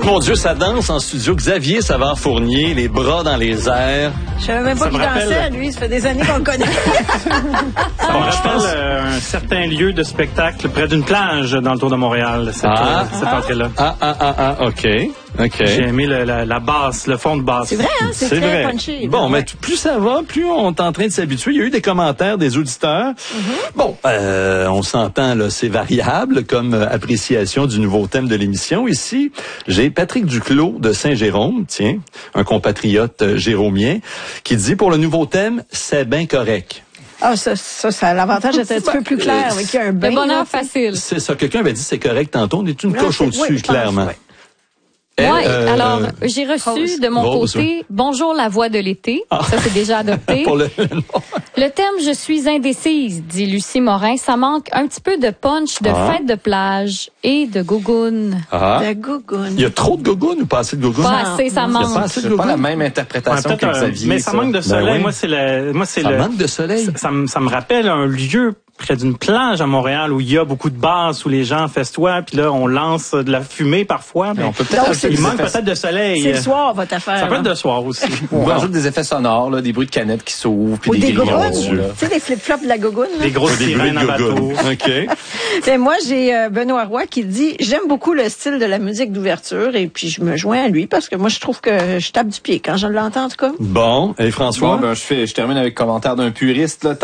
Mon Dieu, ça danse en studio. Xavier Savard-Fournier, les bras dans les airs. Je savais même pas qu'il dansait, lui. Ça fait des années qu'on le connaît. Ça me rappelle un certain lieu de spectacle près d'une plage dans le Tour de Montréal, cette entrée-là. OK. J'ai aimé la basse, le fond de basse. C'est vrai, hein? C'est très vrai. punchy. Bon, mais plus ça va, plus on est en train de s'habituer. Il y a eu des commentaires des auditeurs. Bon, on s'entend, là, c'est variable comme appréciation du nouveau thème de l'émission. Ici, j'ai Patrick Duclos de Saint-Jérôme, tiens, un compatriote jérômien, qui dit pour le nouveau thème, c'est bien correct. Ah, ça l'avantage d'être un petit peu plus clair, mais qu'il y a un bain. Le bonheur facile. C'est ça. Quelqu'un avait dit c'est correct tantôt. On est une coche au-dessus, clairement. Oui. Oui, alors, j'ai reçu de mon côté « Bonjour la voix de l'été ». Ça, c'est déjà adopté. Pour le thème « Je suis indécise », dit Lucie Morin. Ça manque un petit peu de punch, de fête de plage et de gougoune. De gougoune. Il y a trop de gougoune ou pas assez de gougoune? Pas assez, ça manque. Il y a pas assez de C'est pas gougoune? la même interprétation que Xavier. Mais ça manque de soleil. Moi, c'est ça manque de soleil. Ça me rappelle un lieu près d'une plage à Montréal où il y a beaucoup de bases, où les gens festoient, puis là, on lance de la fumée parfois. Mais on peut peut-être il manque peut-être de soleil. C'est le soir, votre affaire. Ça peut être de soir aussi. On rajoute des effets sonores, là, des bruits de canettes qui s'ouvrent, puis des grillons. Tu sais, des flip-flops de la gougoune. Des grosses sirènes à bateau. OK. Et moi, j'ai Benoît Roy qui dit « J'aime beaucoup le style de la musique d'ouverture » et puis je me joins à lui parce que moi, je trouve que je tape du pied quand je l'entends, en tout cas. Bon, et François? Bon, je termine avec commentaire d'un puriste, là.